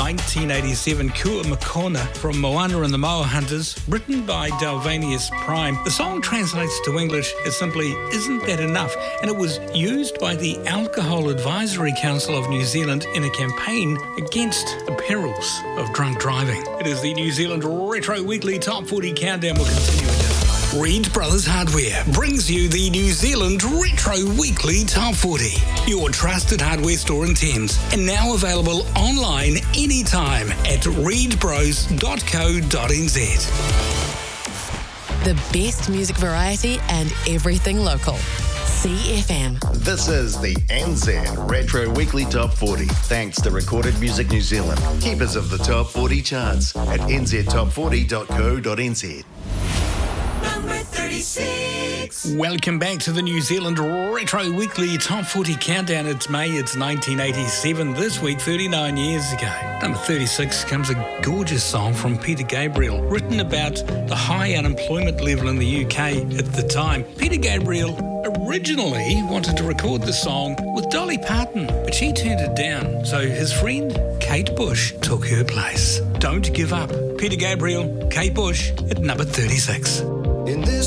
1987, Kua Makona from Moana and the Moa Hunters, written by Dalvanius Prime. The song translates to English as simply, "Isn't That Enough?" and it was used by the Alcohol Advisory Council of New Zealand in a campaign against the perils of drunk driving. It is the New Zealand Retro Weekly Top 40 Countdown. We'll continue it. Reed Brothers Hardware brings you the New Zealand Retro Weekly Top 40, your trusted hardware store in Thames, and now available online anytime at reedbros.co.nz. The best music variety and everything local. CFM. This is the NZ Retro Weekly Top 40, thanks to Recorded Music New Zealand, keepers of the Top 40 charts at nztop40.co.nz. Number 36. Welcome back to the New Zealand Retro Weekly Top 40 Countdown. It's May, it's 1987. This week, 39 years ago. Number 36 comes a gorgeous song from Peter Gabriel, written about the high unemployment level in the UK at the time. Peter Gabriel originally wanted to record the song with Dolly Parton, but she turned it down. So his friend Kate Bush took her place. Don't give up. Peter Gabriel, Kate Bush at number 36. In this